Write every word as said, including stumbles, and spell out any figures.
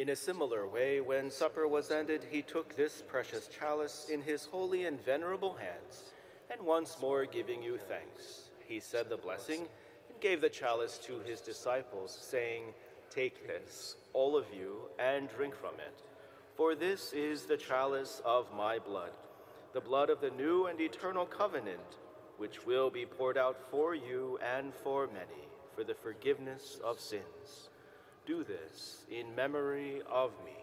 In a similar way, when supper was ended, he took this precious chalice in his holy and venerable hands, and once more giving you thanks, he said the blessing and gave the chalice to his disciples, saying, "Take this, all of you, and drink from it. For this is the chalice of my blood, the blood of the new and eternal covenant, which will be poured out for you and for many for the forgiveness of sins. Do this in memory of me."